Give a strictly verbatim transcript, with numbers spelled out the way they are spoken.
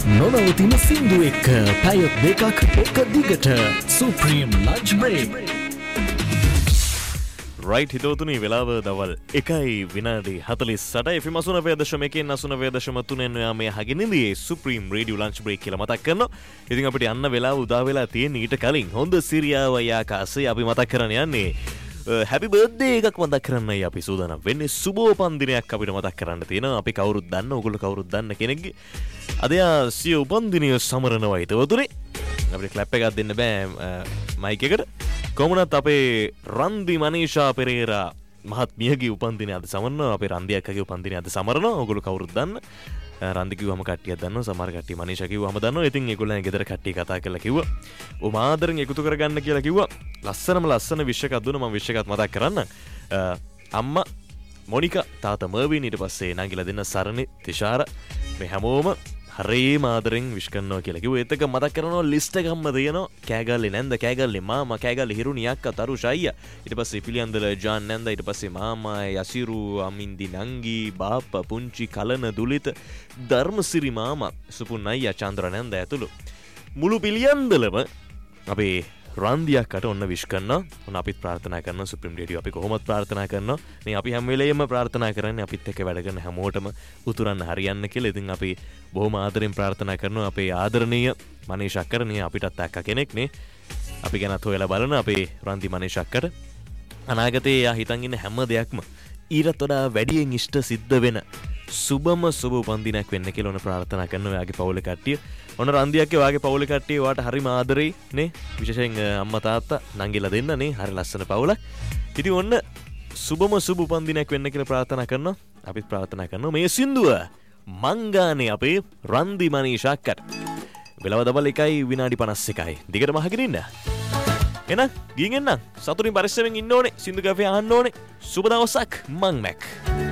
නොනවතින සින්දු එක්ක පැය දෙකක් එක දිගට සුප්‍රීම් ලන්ච් බ්‍රේක්. රයිට් හිතවතුනි වෙලාව දවල් එකයි විනාඩි හතලිස් අටයි එෆ් එම් අසුනවය දශම එකෙන් අසුනවය දශම තුනෙන් ඔයා මේ අහගෙන ඉඳී සුප්‍රීම් රේඩියෝ ලන්ච් බ්‍රේක් කියලා මතක් කරනවා. ඉතින් අපිට යන්න වෙලාව උදා වෙලා තියෙන ඊට කලින් හොඳ සිරියාව යාකාසේ අපි මතක් කරන්න යන්නේ හැපි බර්ත්ඩේ එකක් මතක් කරන්නයි අපි සූදානම් වෙන්නේ. සුබෝපන් දිනයක් අපිට මතක් කරන්න තියෙනවා. අපි කවුරුත් දන්න ඕගොල්ලෝ කවුරුත් දන්න කෙනෙක්ගේ අද යා සිය උපන් දිනය සමරනවා හිතවතුනි. අපිට ක්ලැප් එකක් දෙන්න බෑ මයික් එකට. කොමුණත් අපේ රන්දි මනීෂා පෙරේරා මහත්මියගේ උපන්දිනය අද සමරනවා. අපේ රන්දි අක්කගේ උපන්දිනය අද සමරනවා. ඔයගොල්ලෝ කවුරුත් දන්න. රන්දි කිව්වම කට්ටියක් දන්නවා. සමහර කට්ටිය මනීෂා කිව්වම දන්නවා. ඉතින් ඒගොල්ලන් ගෙදර කට්ටිය කතා කරලා කිව්වා ඔය මාදරෙන් එකතු කරගන්න කියලා කිව්වා. ලස්සනම ලස්සන විශ් එකක් දුන්නා. මම විශ් එකක් මතක් කරන්න. අම්මා මොනිකා තාත්තා මර්වින් ඊට පස්සේ නංගිලා දෙන්න සරණි තිෂාර මේ හැමෝම හරේ මාදරෙන් විශ් කරනවා කියලා කිව්වා. ඒත් එක මතක් කරනවා ලිස්ට් එකක්ම දෙනවා. කෑගල්ලේ නැන්ද කෑගල්ලේ මාමා කෑගල්ලේ හිරුනි අක්කා තරුෂ අයියා ඊට පස්සේ පිළියන්දල ජාන් නැන්ද ඊට පස්සේ මාමා යසිරු අමින්දි නංගි බාප්පා පුංචි කලන දුලිත ධර්මසිරි මාමා සුපුන් අයියා චන්ද්‍ර නැන්ද ඇතුළු මුළු පිළියන්දලම අපේ රන්දියක්කට ඔන්න විශ් කරනවා. ඔන්න අපිත් ප්‍රාර්ථනා කරනවා සුප්‍රීම් රේඩියෝ අපි කොහොමත් ප්‍රාර්ථනා කරනවා මේ අපි හැම වෙලේම ප්‍රාර්ථනා කරන්නේ අපිත් එක්ක වැඩ කරන හැමෝටම උතුරන්න හරියන්න කියලා. ඉතින් අපි බොහොම ආදරෙන් ප්‍රාර්ථනා කරනවා අපේ ආදරණීය මනීෂ් අක්කරණිය අපිටත් අක්කා කෙනෙක් නේ. අපි ගැනත් හොයලා බලන අපේ රන්දි මනීෂ් අක්කට අනාගතේ එයා හිතන් ඉන්න හැම දෙයක්ම ඊටත් වඩා වැඩියෙන් ඉෂ්ට සිද්ධ වෙන සුබම සුබ උපන්දිනයක් වෙන්න කියලා ඔන්න ප්‍රාර්ථනා කරනවා ඔයාගේ පවුලේ කට්ටිය. ඔන්න රන්දියක්ගේ ඔයාගේ පවුලේ කට්ටිය ඔයාට හරිම ආදරෙයි නේ. විශේෂයෙන් අම්මා තාත්තා නංගිලා දෙන්න නේ. හරි ලස්සන පවුලක්. ඉතින් ඔන්න සුබම සුබ උපන්දිනයක් වෙන්න කියලා ප්‍රාර්ථනා කරනවා. අපිත් ප්‍රාර්ථනා කරනවා මේ සින්දුව මංගානේ අපේ රන්දි මනීෂා අක්කට. වෙලාව දවල් එකයි විනාඩි පනස් එකයි. දිගටම අහගෙන ඉන්න. එහෙනම් ගිහින් එන්න. සතුටින් පරිස්සමෙන් ඉන්න ඕනේ. සින්දු කැෆේ අහන්න ඕනේ. සුබ දවසක් මං මැක්.